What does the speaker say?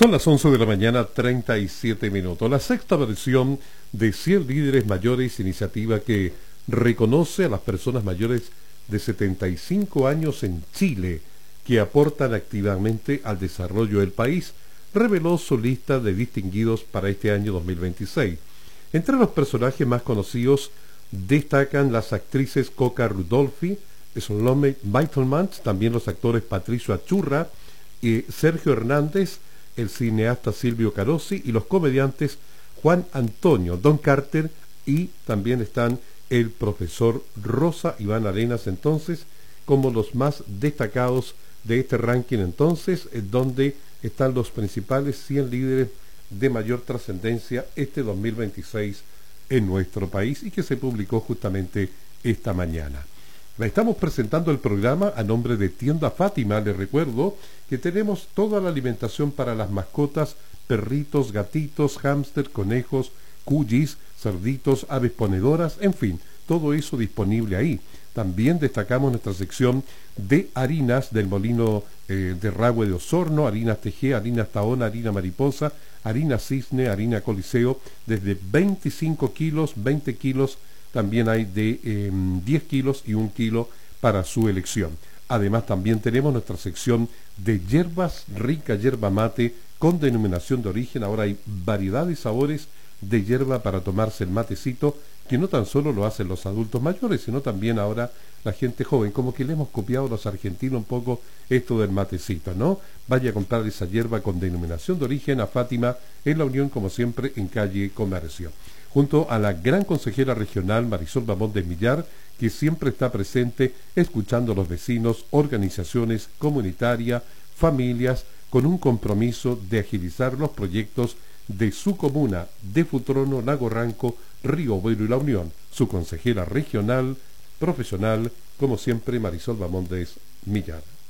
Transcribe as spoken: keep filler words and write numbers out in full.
Son las once de la mañana, treinta y siete minutos. La sexta versión de cien líderes mayores, iniciativa que reconoce a las personas mayores de setenta y cinco años en Chile que aportan activamente al desarrollo del país, reveló su lista de distinguidos para este año dos mil veintiséis. Entre los personajes más conocidos destacan las actrices Coca Rudolphi, Salome Beitelmans, también los actores Patricio Achurra y Sergio Hernández, el cineasta Silvio Carosi y los comediantes Juan Antonio, Don Carter, y también están el profesor Rosa Iván Arenas, entonces, como los más destacados de este ranking, entonces, donde están los principales cien líderes de mayor trascendencia este dos mil veintiséis en nuestro país y que se publicó justamente esta mañana. Estamos presentando el programa a nombre de Tienda Fátima. Les recuerdo que tenemos toda la alimentación para las mascotas, perritos, gatitos, hámster, conejos, cuyis, cerditos, aves ponedoras, en fin, todo eso disponible ahí. También destacamos nuestra sección de harinas del molino eh, de Rahue de Osorno, harinas T G, harinas Tahona, harina mariposa, harina cisne, harina coliseo, desde veinticinco kilos, veinte kilos, también hay de eh, diez kilos y un kilo para su elección. Además también tenemos nuestra sección de hierbas, rica hierba mate con denominación de origen. Ahora hay variedad de sabores de hierba para tomarse el matecito, que no tan solo lo hacen los adultos mayores, sino también ahora la gente joven. Como que le hemos copiado a los argentinos un poco esto del matecito, ¿no? Vaya a comprar esa hierba con denominación de origen a Fátima, en La Unión, como siempre, en calle Comercio, junto a la gran consejera regional Marisol Bamondes Millar, que siempre está presente escuchando a los vecinos, organizaciones comunitarias, familias, con un compromiso de agilizar los proyectos de su comuna de Futrono, Lago Ranco, Río Bueno y La Unión. Su consejera regional, profesional, como siempre, Marisol Bamondes Millar.